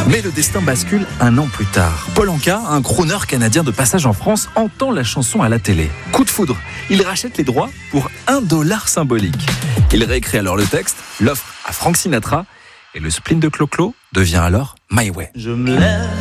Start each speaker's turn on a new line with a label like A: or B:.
A: Mais le destin bascule un an plus tard. Paul Anka, un crooner canadien de passage en France, entend la chanson à la télé. Coup de foudre, il rachète les droits pour $1 symbolique. Il réécrit alors le texte, l'offre à Frank Sinatra, et le spleen de Clo-Clo devient alors My Way.
B: Je me lève